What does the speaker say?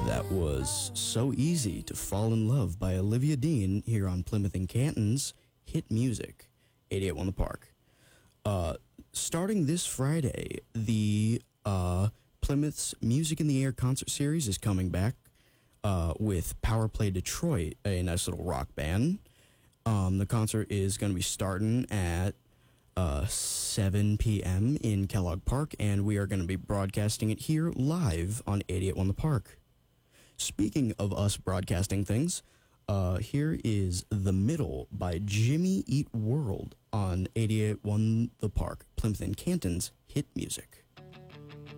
That was So Easy to Fall in Love by Olivia Dean here on Plymouth and Canton's Hit Music, 88.1 The Park. Starting this Friday, the Plymouth's Music in the Air concert series is coming back with Power Play Detroit, a nice little rock band. The concert is going to be starting at 7 p.m. in Kellogg Park, and we are going to be broadcasting it here live on 88.1 The Park. Speaking of us broadcasting things, here is The Middle by Jimmy Eat World on 88.1 The Park, Plymouth and Canton's Hit Music.